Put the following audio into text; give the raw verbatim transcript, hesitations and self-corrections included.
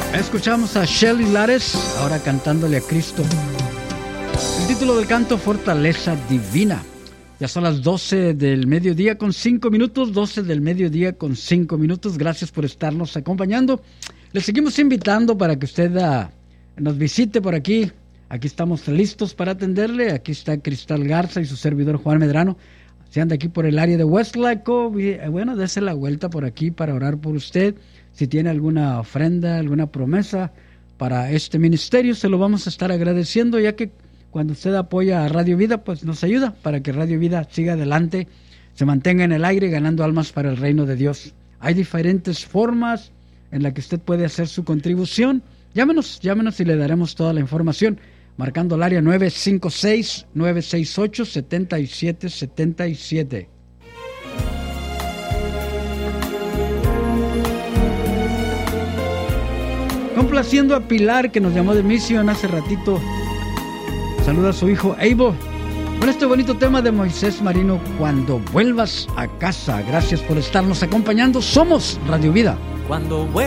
Escuchamos a Shelly Lares, ahora cantándole a Cristo. El título del canto, Fortaleza Divina. Ya son las doce del mediodía con cinco minutos, doce del mediodía con cinco minutos. Gracias por estarnos acompañando. Les seguimos invitando para que usted uh, nos visite por aquí. Aquí estamos listos para atenderle. Aquí está Cristal Garza y su servidor Juan Medrano. Si anda aquí por el área de Westlaco, bueno, dése la vuelta por aquí para orar por usted. Si tiene alguna ofrenda, alguna promesa para este ministerio, se lo vamos a estar agradeciendo, ya que cuando usted apoya a Radio Vida, pues nos ayuda para que Radio Vida siga adelante, se mantenga en el aire ganando almas para el reino de Dios. Hay diferentes formas en las que usted puede hacer su contribución. Llámenos, llámenos y le daremos toda la información, marcando el área nueve cinco seis, nueve seis ocho, siete siete siete siete. Complaciendo a Pilar, que nos llamó de misión hace ratito. Saluda a su hijo Abel con este bonito tema de Moisés Marino, Cuando vuelvas a casa. Gracias por estarnos acompañando. Somos Radio Vida. Cuando